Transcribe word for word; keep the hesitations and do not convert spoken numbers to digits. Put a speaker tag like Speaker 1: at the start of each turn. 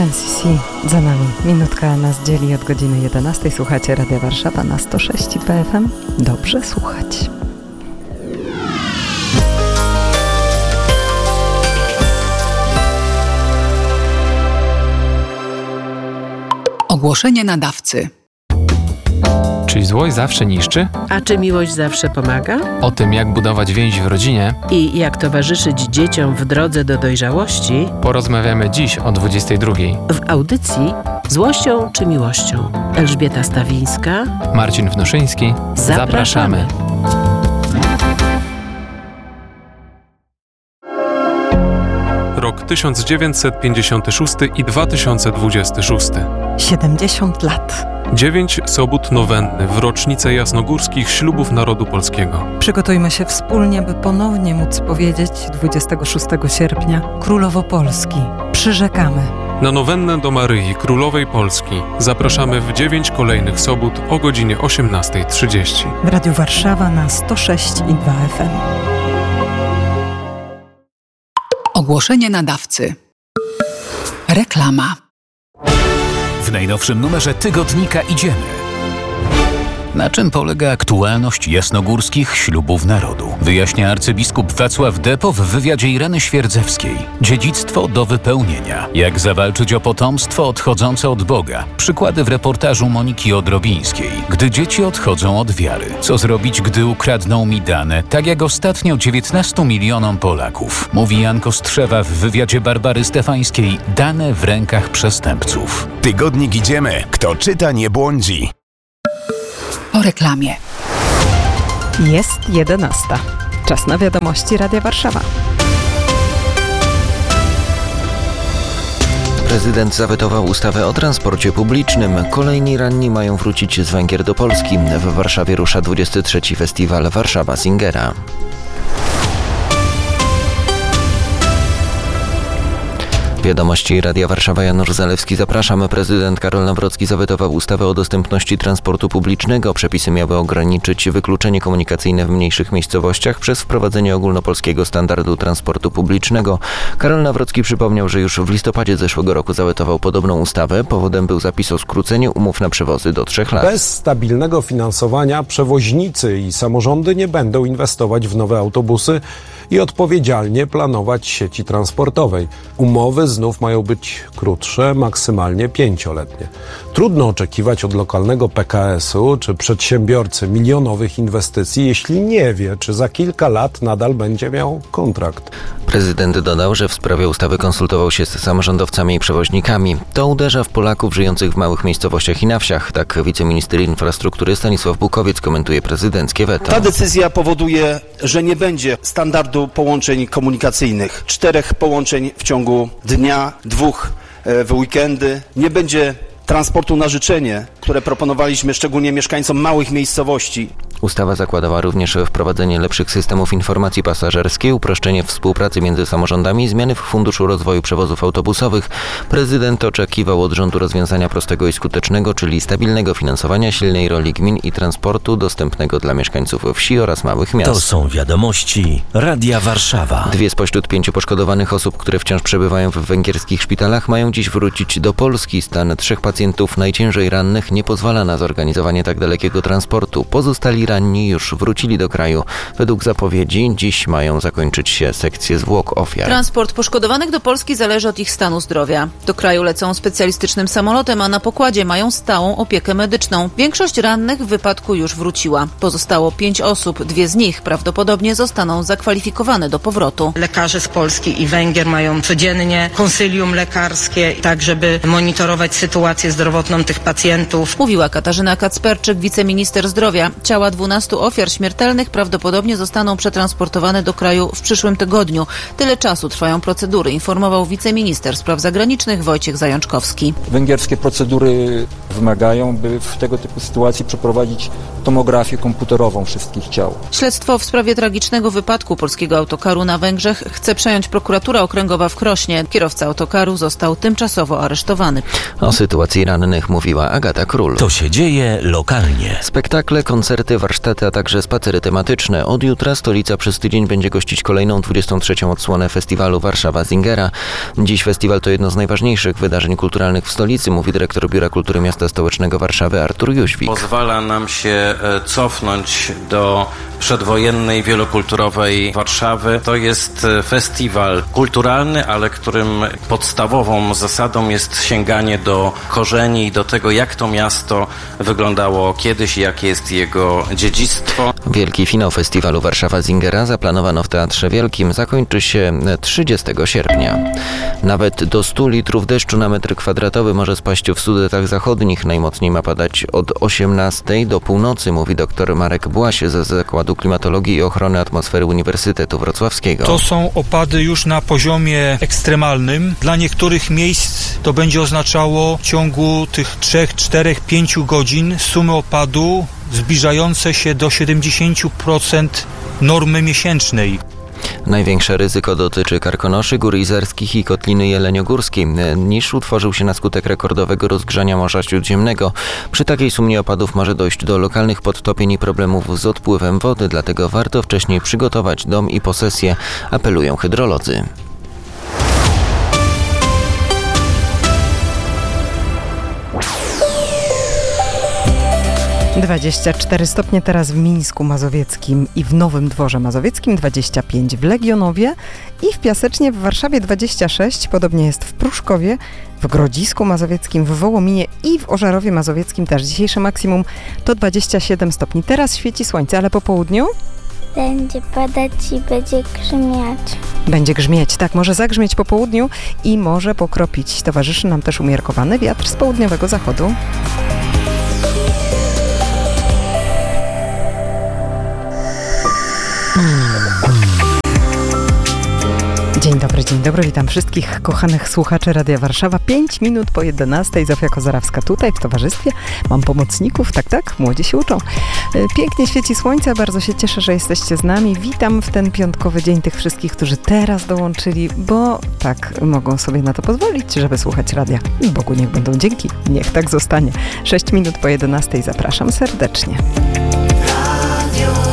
Speaker 1: Ten C C za nami. Minutka nas dzieli od godziny jedenastej. Słuchacie Radia Warszawa na sto sześć i dwa F M. Dobrze słuchać.
Speaker 2: Ogłoszenie nadawcy.
Speaker 3: Czy złość zawsze niszczy?
Speaker 4: A czy miłość zawsze pomaga?
Speaker 3: O tym, jak budować więź w rodzinie
Speaker 4: I jak towarzyszyć dzieciom w drodze do dojrzałości,
Speaker 3: porozmawiamy dziś o dwudziestej drugiej.
Speaker 4: w audycji Złością czy miłością. Elżbieta Stawińska.
Speaker 3: Marcin Wnuszyński.
Speaker 4: Zapraszamy.
Speaker 5: Rok tysiąc dziewięćset pięćdziesiąty szósty i dwa tysiące dwudziesty szósty.
Speaker 1: siedemdziesiąt lat.
Speaker 5: Dziewięć sobót nowenny w rocznicę jasnogórskich ślubów narodu polskiego.
Speaker 1: Przygotujmy się wspólnie, by ponownie móc powiedzieć dwudziestego szóstego sierpnia Królowo Polski. Przyrzekamy.
Speaker 5: Na nowennę do Maryi Królowej Polski zapraszamy w dziewięć kolejnych sobót o godzinie osiemnasta trzydzieści.
Speaker 1: W Radiu Warszawa na sto sześć i dwa F M.
Speaker 2: Ogłoszenie nadawcy. Reklama.
Speaker 6: W najnowszym numerze tygodnika Idziemy. Na czym polega aktualność jasnogórskich ślubów narodu? Wyjaśnia arcybiskup Wacław Depo w wywiadzie Ireny Świerdzewskiej. Dziedzictwo do wypełnienia. Jak zawalczyć o potomstwo odchodzące od Boga? Przykłady w reportażu Moniki Odrobińskiej. Gdy dzieci odchodzą od wiary. Co zrobić, gdy ukradną mi dane? Tak jak ostatnio dziewiętnastu milionom Polaków. Mówi Jan Kostrzewa w wywiadzie Barbary Stefańskiej. Dane w rękach przestępców.
Speaker 7: Tygodnik Idziemy. Kto czyta, nie błądzi.
Speaker 2: Po reklamie.
Speaker 1: Jest jedenasta. Czas na wiadomości Radia Warszawa.
Speaker 8: Prezydent zawetował ustawę o transporcie publicznym. Kolejni ranni mają wrócić z Węgier do Polski. W Warszawie rusza dwudziesty trzeci festiwal Warszawa Singera. Wiadomości Radia Warszawa, Janusz Zalewski, zapraszam. Prezydent Karol Nawrocki zawetował ustawę o dostępności transportu publicznego. Przepisy miały ograniczyć wykluczenie komunikacyjne w mniejszych miejscowościach przez wprowadzenie ogólnopolskiego standardu transportu publicznego. Karol Nawrocki przypomniał, że już w listopadzie zeszłego roku zawetował podobną ustawę. Powodem był zapis o skróceniu umów na przewozy do trzech lat.
Speaker 9: Bez stabilnego finansowania przewoźnicy i samorządy nie będą inwestować w nowe autobusy i odpowiedzialnie planować sieci transportowej. Umowy znów mają być krótsze, maksymalnie pięcioletnie. Trudno oczekiwać od lokalnego P K S-u czy przedsiębiorcy milionowych inwestycji, jeśli nie wie, czy za kilka lat nadal będzie miał kontrakt.
Speaker 8: Prezydent dodał, że w sprawie ustawy konsultował się z samorządowcami i przewoźnikami. To uderza w Polaków żyjących w małych miejscowościach i na wsiach. Tak wiceminister infrastruktury Stanisław Bukowiec komentuje prezydenckie weto.
Speaker 10: Ta decyzja powoduje, że nie będzie standardu połączeń komunikacyjnych. Czterech połączeń w ciągu dnia, dwóch w weekendy. Nie będzie transportu na życzenie, które proponowaliśmy szczególnie mieszkańcom małych miejscowości.
Speaker 8: Ustawa zakładała również wprowadzenie lepszych systemów informacji pasażerskiej, uproszczenie współpracy między samorządami i zmiany w Funduszu Rozwoju Przewozów Autobusowych. Prezydent oczekiwał od rządu rozwiązania prostego i skutecznego, czyli stabilnego finansowania, silnej roli gmin i transportu dostępnego dla mieszkańców wsi oraz małych miast.
Speaker 11: To są wiadomości Radia Warszawa.
Speaker 8: Dwie spośród pięciu poszkodowanych osób, które wciąż przebywają w węgierskich szpitalach, mają dziś wrócić do Polski. Stan trzech pacjentów najciężej rannych nie pozwala na zorganizowanie tak dalekiego transportu. Pozostali ranni już wrócili do kraju. Według zapowiedzi dziś mają zakończyć się sekcje zwłok ofiar.
Speaker 12: Transport poszkodowanych do Polski zależy od ich stanu zdrowia. Do kraju lecą specjalistycznym samolotem, a na pokładzie mają stałą opiekę medyczną. Większość rannych w wypadku już wróciła. Pozostało pięć osób. Dwie z nich prawdopodobnie zostaną zakwalifikowane do powrotu.
Speaker 13: Lekarze z Polski i Węgier mają codziennie konsylium lekarskie, tak żeby monitorować sytuację zdrowotną tych pacjentów.
Speaker 12: Mówiła Katarzyna Kacperczyk, wiceminister zdrowia. Ciała dwunastu ofiar śmiertelnych prawdopodobnie zostaną przetransportowane do kraju w przyszłym tygodniu. Tyle czasu trwają procedury, informował wiceminister spraw zagranicznych Wojciech Zajączkowski.
Speaker 14: Węgierskie procedury wymagają, by w tego typu sytuacji przeprowadzić tomografię komputerową wszystkich ciał.
Speaker 12: Śledztwo w sprawie tragicznego wypadku polskiego autokaru na Węgrzech chce przejąć prokuratura okręgowa w Krośnie. Kierowca autokaru został tymczasowo aresztowany.
Speaker 8: O sytuacji rannych mówiła Agata Król.
Speaker 11: To się dzieje lokalnie.
Speaker 8: Spektakle, koncerty, warsztaty, a także spacery tematyczne. Od jutra stolica przez tydzień będzie gościć kolejną dwudziestą trzecią odsłonę festiwalu Warszawa Singera. Dziś festiwal to jedno z najważniejszych wydarzeń kulturalnych w stolicy, mówi dyrektor Biura Kultury Miasta Stołecznego Warszawy Artur Jóźwik.
Speaker 15: Pozwala nam się cofnąć do przedwojennej, wielokulturowej Warszawy. To jest festiwal kulturalny, ale którym podstawową zasadą jest sięganie do korzeni i do tego, jak to miasto wyglądało kiedyś i jakie jest jego dziedzictwo.
Speaker 8: Wielki finał festiwalu Warszawa Singera zaplanowano w Teatrze Wielkim. Zakończy się trzydziestego sierpnia. Nawet do stu litrów deszczu na metr kwadratowy może spaść w Sudetach Zachodnich. Najmocniej ma padać od osiemnastej do północy, mówi dr Marek Błaś ze Zakładu Klimatologii i Ochrony Atmosfery Uniwersytetu Wrocławskiego.
Speaker 16: To są opady już na poziomie ekstremalnym. Dla niektórych miejsc to będzie oznaczało w ciągu tych trzech, czterech, pięciu godzin sumy opadu zbliżające się do siedemdziesiąt procent normy miesięcznej.
Speaker 8: Największe ryzyko dotyczy Karkonoszy, Gór Izerskich i Kotliny Jeleniogórskiej. Niż utworzył się na skutek rekordowego rozgrzania Morza Śródziemnego. Przy takiej sumie opadów może dojść do lokalnych podtopień i problemów z odpływem wody, dlatego warto wcześniej przygotować dom i posesję, apelują hydrolodzy.
Speaker 1: dwadzieścia cztery stopnie teraz w Mińsku Mazowieckim i w Nowym Dworze Mazowieckim, dwadzieścia pięć w Legionowie i w Piasecznie w Warszawie dwadzieścia sześć, podobnie jest w Pruszkowie, w Grodzisku Mazowieckim, w Wołominie i w Ożarowie Mazowieckim też. Dzisiejsze maksimum to dwadzieścia siedem stopni. Teraz świeci słońce, ale po południu?
Speaker 17: Będzie padać i będzie grzmiać.
Speaker 1: Będzie grzmieć, tak, może zagrzmieć po południu i może pokropić. Towarzyszy nam też umiarkowany wiatr z południowego zachodu. Dzień dobry, dzień dobry, witam wszystkich kochanych słuchaczy Radia Warszawa. Pięć minut po jedenastej, Zofia Kozarawska tutaj w towarzystwie. Mam pomocników, tak, tak, młodzi się uczą. Pięknie świeci słońce, bardzo się cieszę, że jesteście z nami. Witam w ten piątkowy dzień tych wszystkich, którzy teraz dołączyli, bo tak mogą sobie na to pozwolić, żeby słuchać radia. Bogu niech będą dzięki, niech tak zostanie. Sześć minut po jedenastej, zapraszam serdecznie. Radio